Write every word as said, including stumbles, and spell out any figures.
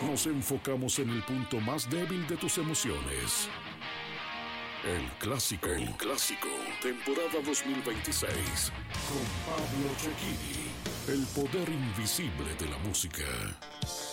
Nos enfocamos en el punto más débil de tus emociones. El clásico, el clásico, temporada dos mil veintiséis, con Pablo Cecchini, el poder invisible de la música.